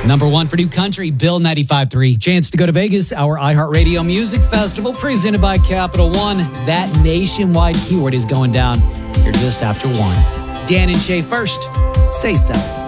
Number one for New Country, Bill 95.3. Chance to go to Vegas, our iHeartRadio Music Festival presented by Capital One. That nationwide keyword is going down here just after 1. Dan and Shay first. Say so.